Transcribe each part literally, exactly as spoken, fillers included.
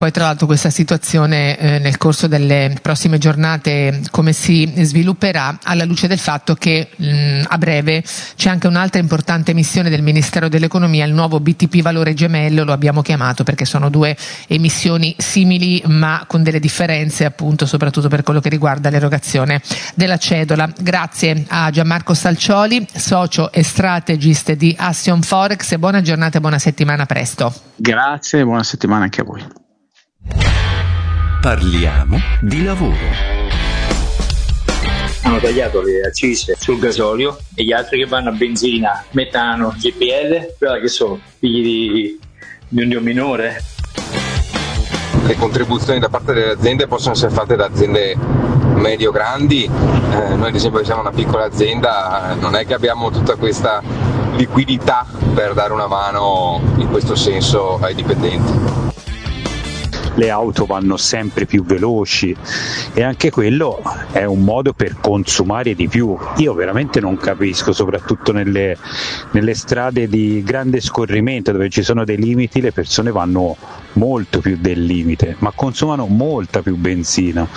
Poi tra l'altro questa situazione eh, nel corso delle prossime giornate come si svilupperà, alla luce del fatto che mh, a breve c'è anche un'altra importante missione del Ministero dell'Economia, il nuovo B T P valore gemello, lo abbiamo chiamato perché sono due emissioni simili ma con delle differenze, appunto soprattutto per quello che riguarda l'erogazione della cedola. Grazie a Gianmarco Salcioli, socio e strategist di Assion Forex, e buona giornata e buona settimana, a presto. Grazie, buona settimana anche a voi. Parliamo di lavoro. Hanno tagliato le accise sul gasolio e gli altri che vanno a benzina, metano, G P L, quella che sono figli di, di un dio minore. Le contribuzioni da parte delle aziende possono essere fatte da aziende medio-grandi, eh, noi ad esempio che siamo una piccola azienda non è che abbiamo tutta questa liquidità per dare una mano in questo senso ai dipendenti. Le auto vanno sempre più veloci e anche quello è un modo per consumare di più. Io veramente non capisco, soprattutto nelle, nelle strade di grande scorrimento dove ci sono dei limiti, le persone vanno molto più del limite, ma consumano molta più benzina.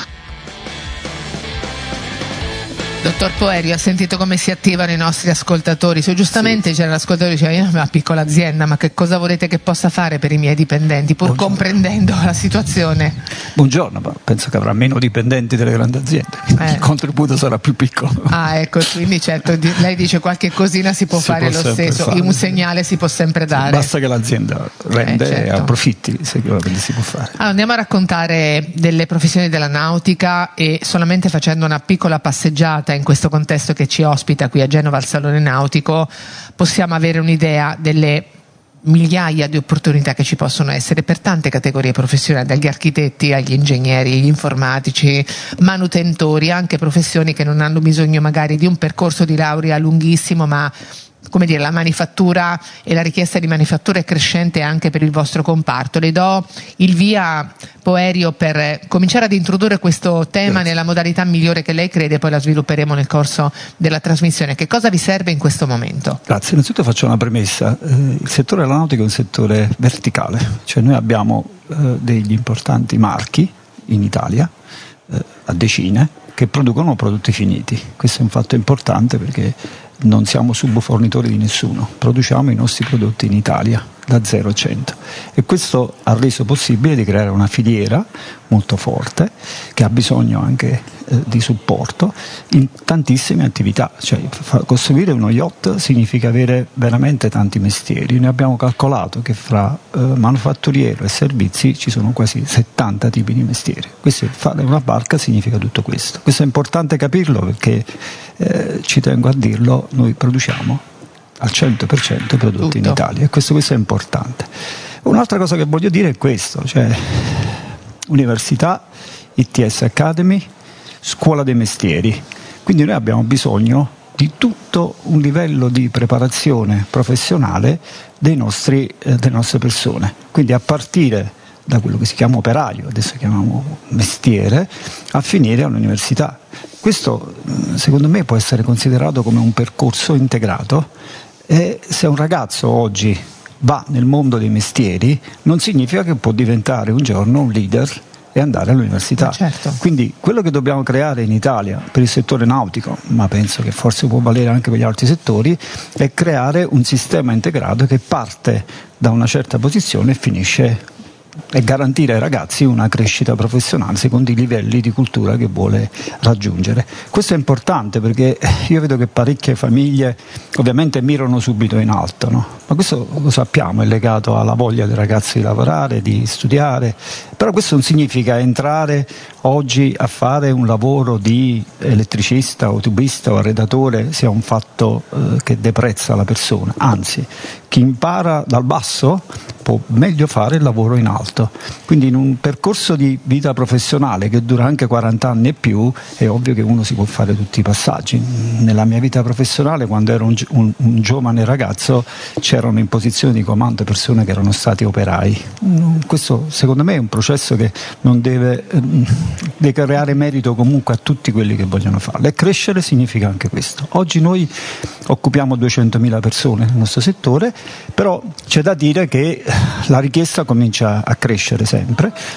Dottor Poerio, ha sentito come si attivano i nostri ascoltatori? Se giustamente sì. C'era l'ascoltatore che diceva: io ho una piccola azienda, ma che cosa volete che possa fare per i miei dipendenti, pur Buongiorno. comprendendo la situazione? Buongiorno, ma penso che avrà meno dipendenti delle grandi aziende, quindi eh. il contributo sarà più piccolo. Ah, ecco, quindi certo, lei dice qualche cosina si può si fare può lo stesso, fare. Un segnale si può sempre dare. Basta che l'azienda rende eh, certo. e approfitti, sicuramente si può fare. Allora, andiamo a raccontare delle professioni della nautica, e solamente facendo una piccola passeggiata in questo contesto che ci ospita qui a Genova al Salone Nautico possiamo avere un'idea delle migliaia di opportunità che ci possono essere per tante categorie professionali, dagli architetti agli ingegneri, agli informatici, manutentori, anche professioni che non hanno bisogno magari di un percorso di laurea lunghissimo, ma come dire, la manifattura e la richiesta di manifattura è crescente anche per il vostro comparto. Le do il via, Poerio, per cominciare ad introdurre questo tema Grazie. nella modalità migliore che lei crede, poi la svilupperemo nel corso della trasmissione. Che cosa vi serve in questo momento? Grazie, innanzitutto faccio una premessa. Eh, il settore aeronautico è un settore verticale, cioè noi abbiamo eh, degli importanti marchi in Italia, eh, a decine, che producono prodotti finiti. Questo è un fatto importante perché non siamo subfornitori di nessuno, produciamo i nostri prodotti in Italia da zero a cento, e questo ha reso possibile di creare una filiera molto forte che ha bisogno anche eh, di supporto in tantissime attività. Cioè, fa, costruire uno yacht significa avere veramente tanti mestieri. Noi abbiamo calcolato che fra eh, manufatturiero e servizi ci sono quasi settanta tipi di mestieri. Questo, fare una barca significa tutto questo. Questo è importante capirlo perché eh, ci tengo a dirlo, noi produciamo al cento per cento i prodotti Tutto. in Italia, e questo, questo è importante. Un'altra cosa che voglio dire è questo, cioè università, I T S Academy, scuola dei mestieri, quindi noi abbiamo bisogno di tutto un livello di preparazione professionale dei nostri, eh, delle nostre persone, quindi a partire da quello che si chiama operaio, adesso chiamiamo mestiere, a finire all'università. Questo secondo me può essere considerato come un percorso integrato, e se un ragazzo oggi va nel mondo dei mestieri non significa che può diventare un giorno un leader e andare all'università. Certo. Quindi quello che dobbiamo creare in Italia per il settore nautico, ma penso che forse può valere anche per gli altri settori, è creare un sistema integrato che parte da una certa posizione e finisce, e garantire ai ragazzi una crescita professionale secondo i livelli di cultura che vuole raggiungere. Questo è importante perché io vedo che parecchie famiglie ovviamente mirano subito in alto, no? Ma questo lo sappiamo, è legato alla voglia dei ragazzi di lavorare, di studiare, però questo non significa entrare oggi a fare un lavoro di elettricista o tubista o arredatore sia un fatto eh, che deprezza la persona, anzi chi impara dal basso può meglio fare il lavoro in alto. Quindi in un percorso di vita professionale che dura anche quaranta anni e più è ovvio che uno si può fare tutti i passaggi. Nella mia vita professionale, quando ero un, un, un giovane ragazzo, c'erano in posizione di comando persone che erano stati operai. Questo secondo me è un processo che non deve, deve creare merito comunque a tutti quelli che vogliono farlo, e crescere significa anche questo. Oggi noi occupiamo duecentomila persone nel nostro settore, però c'è da dire che la richiesta comincia a crescere sempre,